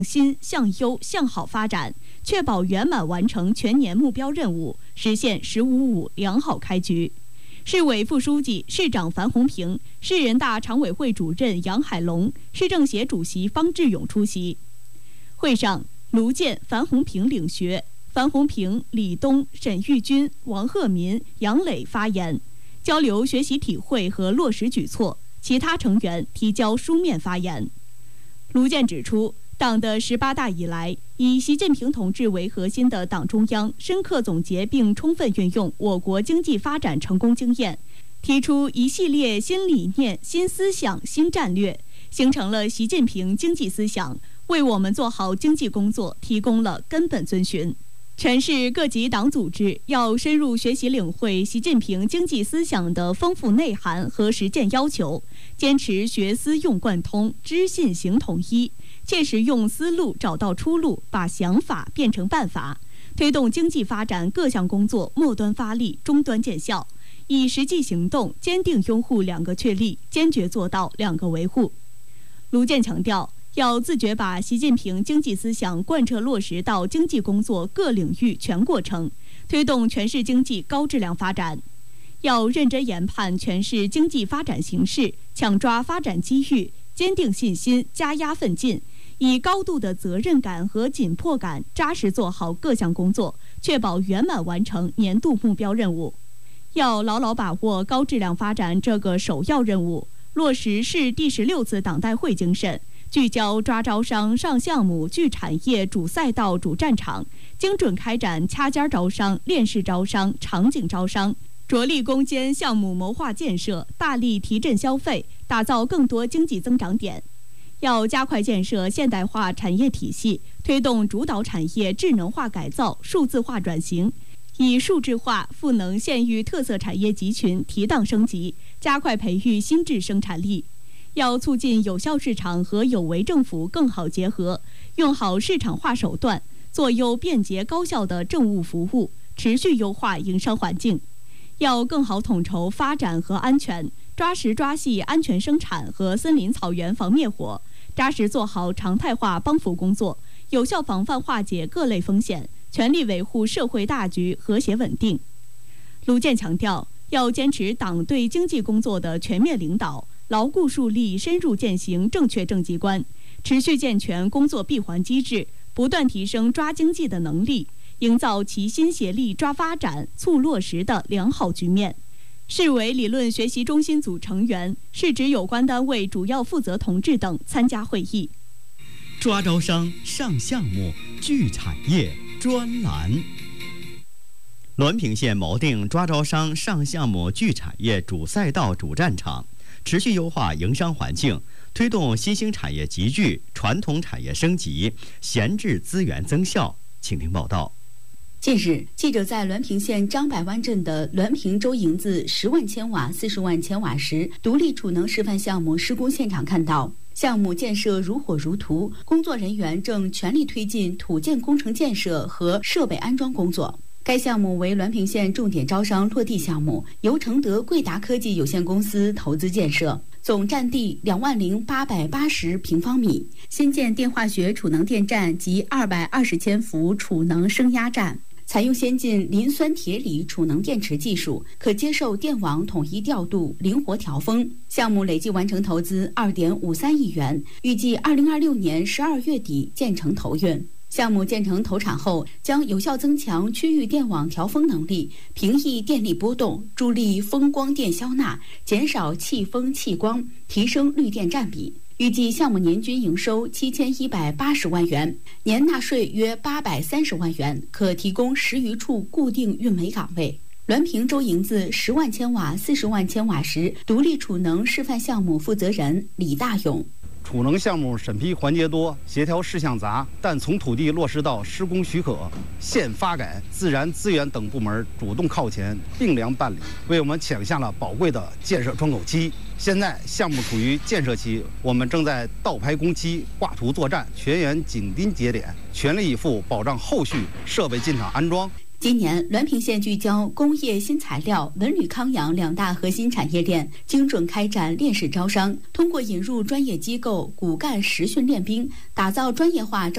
新、向优、向好发展，确保圆满完成全年目标任务，实现“十五五”良好开局。市委副书记、市长樊洪平、市人大常委会主任杨海龙、市政协主席方志勇出席。会上，卢健、樊洪平领学，樊洪平、李东、沈玉军、王鹤民、杨磊发言，交流学习体会和落实举措。其他成员提交书面发言。卢健指出，党的18大以来，以习近平同志为核心的党中央深刻总结并充分运用我国经济发展成功经验，提出一系列新理念、新思想、新战略，形成了习近平经济思想，为我们做好经济工作提供了根本遵循。全市各级党组织要深入学习领会习近平经济思想的丰富内涵和实践要求，坚持学思用贯通、知信行统一，切实用思路找到出路，把想法变成办法，推动经济发展各项工作末端发力、终端见效，以实际行动坚定拥护2个确立，坚决做到2个维护。卢健强调，要自觉把习近平经济思想贯彻落实到经济工作各领域全过程，推动全市经济高质量发展。要认真研判全市经济发展形势，抢抓发展机遇，坚定信心，加压奋进，以高度的责任感和紧迫感，扎实做好各项工作，确保圆满完成年度目标任务。要牢牢把握高质量发展这个首要任务，落实市第16次党代会精神，聚焦抓招商、上项目、聚产业、主赛道、主战场，精准开展掐尖招商、链式招商、场景招商，着力攻坚项目谋划建设，大力提振消费，打造更多经济增长点。要加快建设现代化产业体系，推动主导产业智能化改造、数字化转型，以数字化赋能县域特色产业集群提档升级，加快培育新质生产力。要促进有效市场和有为政府更好结合，用好市场化手段，做优便捷高效的政务服务，持续优化营商环境。要更好统筹发展和安全，抓实抓细安全生产和森林草原防灭火，扎实做好常态化帮扶工作，有效防范化解各类风险，全力维护社会大局和谐稳定。卢健强调，要坚持党对经济工作的全面领导，牢固树立深入践行正确政绩观，持续健全工作闭环机制，不断提升抓经济的能力，营造齐心协力抓发展、促落实的良好局面。市委理论学习中心组成员、市直有关单位主要负责同志等参加会议。 抓招商、上项目、聚产业专栏。滦平县锚定抓招商、上项目、聚产业主赛道、主战场，持续优化营商环境，推动新兴产业集聚、传统产业升级、闲置资源增效。请听报道。 近日，记者在滦平县张百湾镇的滦平周营子10万千瓦、40万千瓦时独立储能示范项目施工现场看到，项目建设如火如荼，工作人员正全力推进土建工程建设和设备安装工作。该项目为滦平县重点招商落地项目，由承德贵达科技有限公司投资建设，总占地20880平方米，新建电化学储能电站及220千伏储能升压站，采用先进磷酸铁锂储能电池技术，可接受电网统一调度、灵活调峰。项目累计完成投资2.53亿元，预计2026年12月底建成投运。项目建成投产后，将有效增强区域电网调峰能力，平抑电力波动，助力风光电消纳，减少气风气光，提升绿电占比。预计项目年均营收7180万元，年纳税约830万元，可提供10余处固定运煤岗位。滦平周营子10万千瓦、40万千瓦时独立储能示范项目负责人李大勇。 储能项目审批环节多，协调事项杂，但从土地落实到施工许可、县发改、自然资源等部门主动靠前并量办理，为我们抢下了宝贵的建设窗口期。现在项目处于建设期，我们正在倒排工期、画图作战，全员紧盯节点，全力以赴保障后续设备进场安装。 今年，滦平县聚焦工业新材料、文旅康养2大核心产业链，精准开展链式招商，通过引入专业机构、骨干实训练兵，打造专业化招